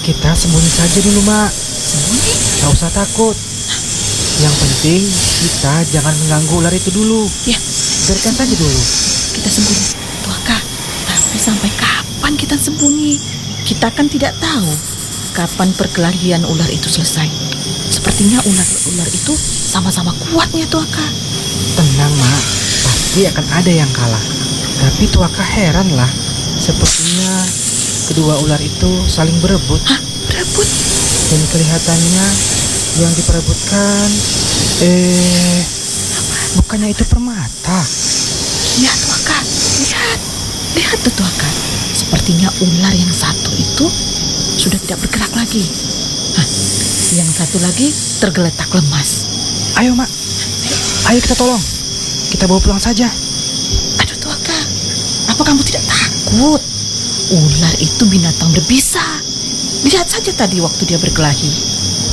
Kita sembunyi saja dulu, Mak. Sembunyi? Gak usah takut. Yang penting kita jangan mengganggu ular itu dulu. Ya, Biarkan saja dulu. kita sembunyi. Tuaka, tapi sampai kapan kita sembunyi? Kita kan tidak tahu kapan perkelahian ular itu selesai. Sepertinya ular-ular itu sama-sama kuatnya, Tuaka. Tenang, Mak. Pasti akan ada yang kalah. Tapi Tuaka heran lah. Sepertinya kedua ular itu saling berebut. Hah? Berebut? Dan kelihatannya yang diperebutkan bukannya itu permata. Iya, Tuaka. Lihat. Lihat tuh, Tuaka. Sepertinya ular yang satu itu sudah tidak bergerak lagi. Hah, yang satu lagi tergeletak lemas. Ayo, Mak. Ayo kita tolong. Kita bawa pulang saja. Aduh, Tuaka. Apa kamu tidak takut? Ular itu binatang berbisa. Lihat saja tadi waktu dia berkelahi.